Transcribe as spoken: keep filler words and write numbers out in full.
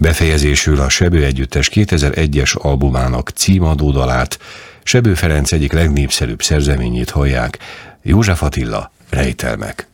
Befejezésül a Sebő Együttes kétezer-egyes albumának címadó dalát, Sebő Ferenc egyik legnépszerűbb szerzeményét hallják, József Attila, Rejtelmek.